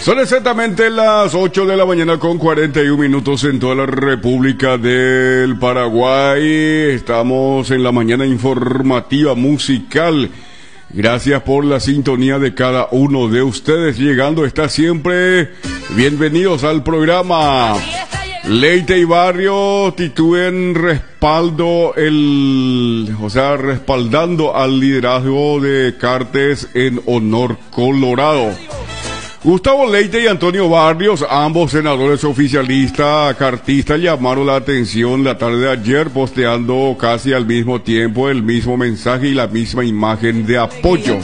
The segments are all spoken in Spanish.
Son exactamente las 8 de la mañana con 41 minutos en toda la República del Paraguay. Estamos en la mañana informativa musical. Gracias por la sintonía de cada uno de ustedes. Llegando está siempre. Bienvenidos al programa. Leite y Barrio titúen respaldando al liderazgo de Cartes en Honor Colorado. Gustavo Leite y Antonio Barrios, ambos senadores oficialistas cartistas, llamaron la atención la tarde de ayer posteando casi al mismo tiempo el mismo mensaje y la misma imagen de apoyo.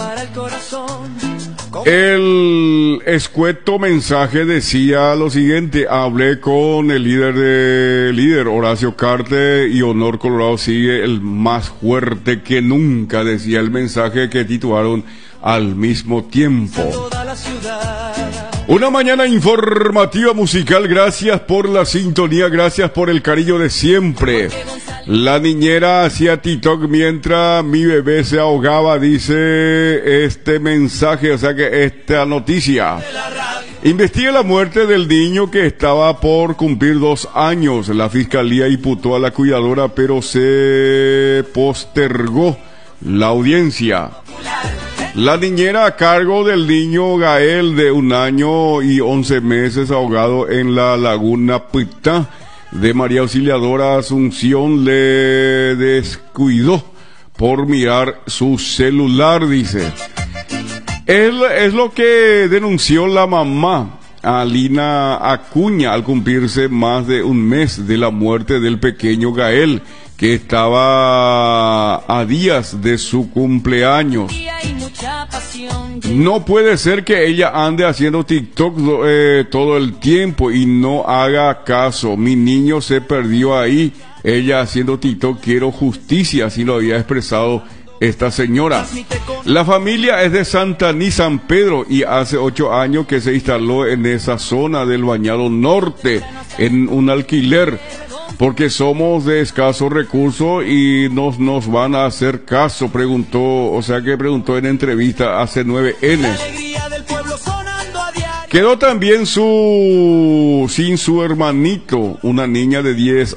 El escueto mensaje decía lo siguiente: hablé con el líder Horacio Cartes y Honor Colorado sigue el más fuerte que nunca, decía el mensaje que titularon al mismo tiempo. Una mañana informativa musical, gracias por la sintonía, gracias por el cariño de siempre. La niñera hacía TikTok mientras mi bebé se ahogaba, dice este mensaje, o sea que esta noticia. Investiga la muerte del niño que estaba por cumplir 2 años. La fiscalía imputó a la cuidadora, pero se postergó la audiencia. La niñera a cargo del niño Gael, de 1 año y 11 meses, ahogado en la laguna Pitá de María Auxiliadora Asunción, le descuidó por mirar su celular, dice. Es lo que denunció la mamá, Alina Acuña, al cumplirse más de 1 mes de la muerte del pequeño Gael, que estaba a días de su cumpleaños. No puede ser que ella ande haciendo TikTok todo el tiempo y no haga caso. Mi niño se perdió ahí. Ella haciendo TikTok, quiero justicia, así lo había expresado esta señora. La familia es de Santaní, San Pedro, y hace 8 años que se instaló en esa zona del Bañado Norte, en un alquiler, porque somos de escasos recursos y nos van a hacer caso, preguntó en entrevista a C9N. Quedó también sin su hermanito, una niña de 10